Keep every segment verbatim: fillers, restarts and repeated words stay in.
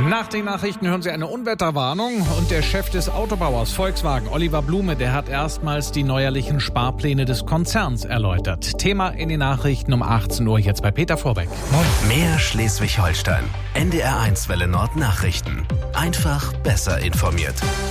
Nach den Nachrichten hören Sie eine Unwetterwarnung und der Chef des Autobauers Volkswagen, Oliver Blume, der hat erstmals die neuerlichen Sparpläne des Konzerns erläutert. Thema in den Nachrichten um achtzehn Uhr jetzt bei Peter Vorbeck. Mehr Schleswig-Holstein. N D R eins Welle Nord Nachrichten. Einfach besser informiert.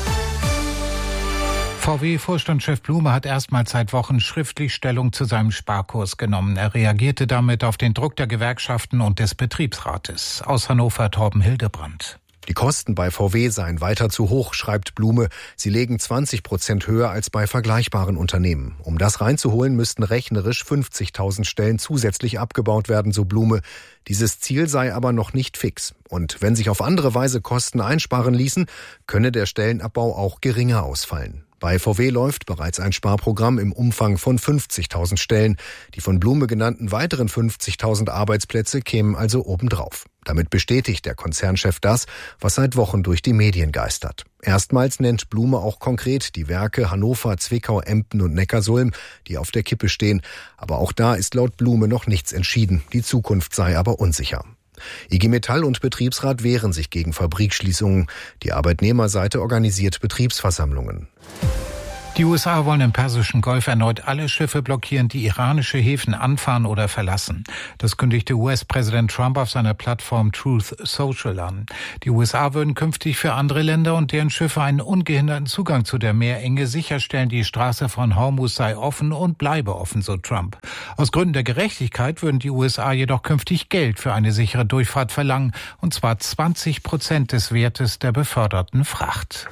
V W-Vorstandschef Blume hat erstmals seit Wochen schriftlich Stellung zu seinem Sparkurs genommen. Er reagierte damit auf den Druck der Gewerkschaften und des Betriebsrates. Aus Hannover Torben Hildebrand. Die Kosten bei V W seien weiter zu hoch, schreibt Blume. Sie legen zwanzig Prozent höher als bei vergleichbaren Unternehmen. Um das reinzuholen, müssten rechnerisch fünfzigtausend Stellen zusätzlich abgebaut werden, so Blume. Dieses Ziel sei aber noch nicht fix. Und wenn sich auf andere Weise Kosten einsparen ließen, könne der Stellenabbau auch geringer ausfallen. Bei V W läuft bereits ein Sparprogramm im Umfang von fünfzigtausend Stellen. Die von Blume genannten weiteren fünfzigtausend Arbeitsplätze kämen also obendrauf. Damit bestätigt der Konzernchef das, was seit Wochen durch die Medien geistert. Erstmals nennt Blume auch konkret die Werke Hannover, Zwickau, Emden und Neckarsulm, die auf der Kippe stehen. Aber auch da ist laut Blume noch nichts entschieden. Die Zukunft sei aber unsicher. I G Metall und Betriebsrat wehren sich gegen Fabrikschließungen. Die Arbeitnehmerseite organisiert Betriebsversammlungen. Die U S A wollen im Persischen Golf erneut alle Schiffe blockieren, die iranische Häfen anfahren oder verlassen. Das kündigte U S-Präsident Trump auf seiner Plattform Truth Social an. Die U S A würden künftig für andere Länder und deren Schiffe einen ungehinderten Zugang zu der Meerenge sicherstellen. Die Straße von Hormuz sei offen und bleibe offen, so Trump. Aus Gründen der Gerechtigkeit würden die U S A jedoch künftig Geld für eine sichere Durchfahrt verlangen, und zwar zwanzig Prozent des Wertes der beförderten Fracht.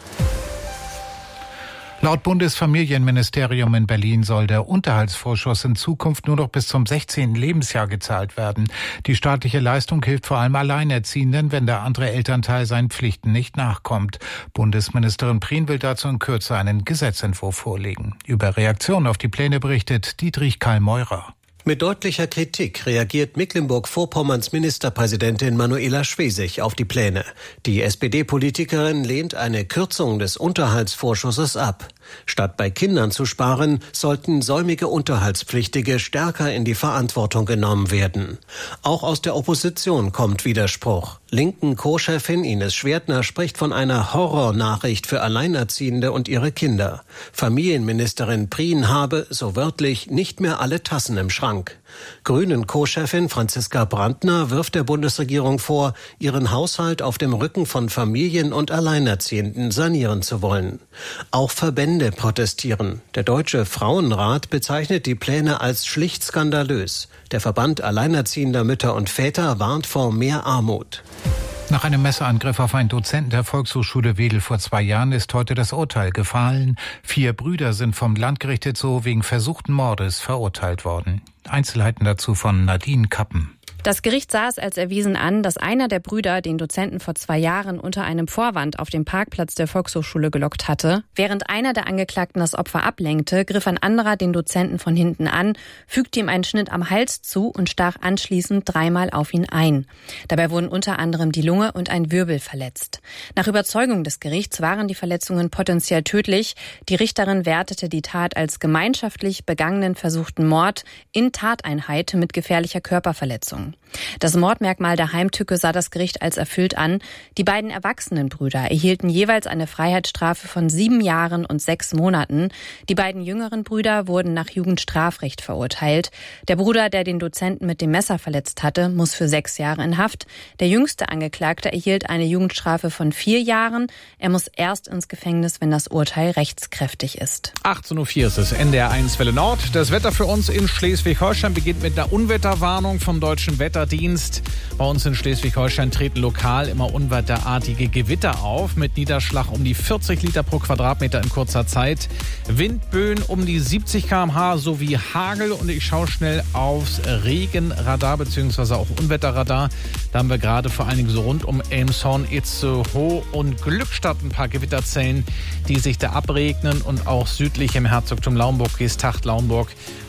Laut Bundesfamilienministerium in Berlin soll der Unterhaltsvorschuss in Zukunft nur noch bis zum sechzehnten Lebensjahr gezahlt werden. Die staatliche Leistung hilft vor allem Alleinerziehenden, wenn der andere Elternteil seinen Pflichten nicht nachkommt. Bundesministerin Prien will dazu in Kürze einen Gesetzentwurf vorlegen. Über Reaktionen auf die Pläne berichtet Dietrich Karl-Meurer. Mit deutlicher Kritik reagiert Mecklenburg-Vorpommerns Ministerpräsidentin Manuela Schwesig auf die Pläne. Die S P D-Politikerin lehnt eine Kürzung des Unterhaltsvorschusses ab. Statt bei Kindern zu sparen, sollten säumige Unterhaltspflichtige stärker in die Verantwortung genommen werden. Auch aus der Opposition kommt Widerspruch. Linken Co-Chefin Ines Schwertner spricht von einer Horrornachricht für Alleinerziehende und ihre Kinder. Familienministerin Prien habe, so wörtlich, nicht mehr alle Tassen im Schrank. Grünen Co-Chefin Franziska Brandner wirft der Bundesregierung vor, ihren Haushalt auf dem Rücken von Familien und Alleinerziehenden sanieren zu wollen. Auch Verbände protestieren. Der Deutsche Frauenrat bezeichnet die Pläne als schlicht skandalös. Der Verband Alleinerziehender Mütter und Väter warnt vor mehr Armut. Nach einem Messerangriff auf einen Dozenten der Volkshochschule Wedel vor zwei Jahren ist heute das Urteil gefallen. Vier Brüder sind vom Landgericht Itzehoe wegen versuchten Mordes verurteilt worden. Einzelheiten dazu von Nadine Kappen. Das Gericht sah es als erwiesen an, dass einer der Brüder den Dozenten vor zwei Jahren unter einem Vorwand auf dem Parkplatz der Volkshochschule gelockt hatte. Während einer der Angeklagten das Opfer ablenkte, griff ein anderer den Dozenten von hinten an, fügte ihm einen Schnitt am Hals zu und stach anschließend dreimal auf ihn ein. Dabei wurden unter anderem die Lunge und ein Wirbel verletzt. Nach Überzeugung des Gerichts waren die Verletzungen potenziell tödlich. Die Richterin wertete die Tat als gemeinschaftlich begangenen versuchten Mord in Tateinheit mit gefährlicher Körperverletzung. Das Mordmerkmal der Heimtücke sah das Gericht als erfüllt an. Die beiden erwachsenen Brüder erhielten jeweils eine Freiheitsstrafe von sieben Jahren und sechs Monaten. Die beiden jüngeren Brüder wurden nach Jugendstrafrecht verurteilt. Der Bruder, der den Dozenten mit dem Messer verletzt hatte, muss für sechs Jahre in Haft. Der jüngste Angeklagte erhielt eine Jugendstrafe von vier Jahren. Er muss erst ins Gefängnis, wenn das Urteil rechtskräftig ist. achtzehn Uhr vier ist es, N D R eins Welle Nord. Das Wetter für uns in Schleswig-Holstein beginnt mit einer Unwetterwarnung vom Deutschen Wetterdienst. Bei uns in Schleswig-Holstein treten lokal immer unwetterartige Gewitter auf, mit Niederschlag um die vierzig Liter pro Quadratmeter in kurzer Zeit. Windböen um die siebzig Kilometer pro Stunde sowie Hagel. Und ich schaue schnell aufs Regenradar bzw. auch Unwetterradar. Da haben wir gerade vor allen Dingen so rund um Elmshorn, Itzehoe und Glückstadt ein paar Gewitterzellen, die sich da abregnen. Und auch südlich im Herzogtum Lauenburg, Geesthacht, Lauenburg,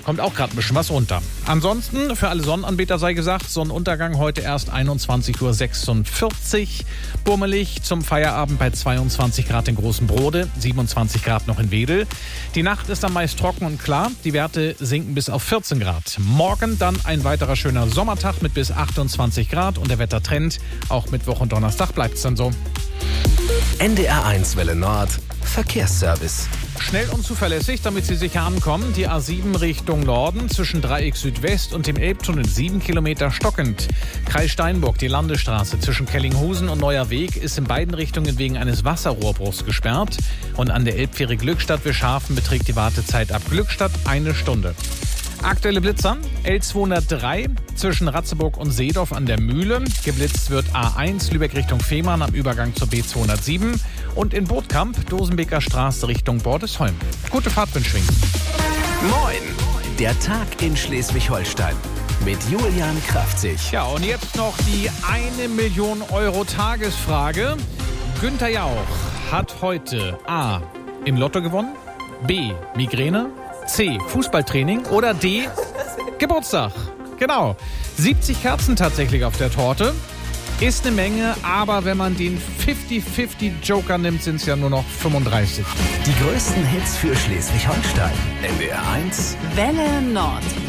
kommt auch gerade ein bisschen was runter. Ansonsten, für alle Sonnenanbeter sei gesagt, Sonnenuntergang heute erst einundzwanzig Uhr sechsundvierzig. Bummelig zum Feierabend bei zweiundzwanzig Grad in Großen Brode, siebenundzwanzig Grad noch in Wedel. Die Nacht ist dann meist trocken und klar. Die Werte sinken bis auf vierzehn Grad. Morgen dann ein weiterer schöner Sommertag mit bis achtundzwanzig Grad und der Wettertrend. Auch Mittwoch und Donnerstag bleibt es dann so. N D R eins Welle Nord Verkehrsservice. Schnell und zuverlässig, damit Sie sicher ankommen. Die A sieben Richtung Norden zwischen Dreieck Südwest und dem Elbtunnel sieben Kilometer stockend. Kreis Steinburg, die Landesstraße zwischen Kellinghusen und Neuer Weg ist in beiden Richtungen wegen eines Wasserrohrbruchs gesperrt. Und an der Elbfähre Glückstadt Wischhafen beträgt die Wartezeit ab Glückstadt eine Stunde. Aktuelle Blitzer, L zweihundertdrei zwischen Ratzeburg und Seedorf an der Mühle. Geblitzt wird A eins Lübeck Richtung Fehmarn am Übergang zur B zweihundertsieben. Und in Bootkamp Dosenbeker Straße Richtung Bordesholm. Gute Fahrt wünsche ich. Moin! Der Tag in Schleswig-Holstein mit Julian Kraftzig. Ja, und jetzt noch die eine Million Euro Tagesfrage. Günther Jauch hat heute A. im Lotto gewonnen, B. Migräne, C. Fußballtraining oder D. Geburtstag. Genau. siebzig Kerzen tatsächlich auf der Torte. Ist eine Menge, aber wenn man den fünfzig fünfzig Joker nimmt, sind es ja nur noch fünfunddreißig. Die größten Hits für Schleswig-Holstein. N D R eins Welle Nord.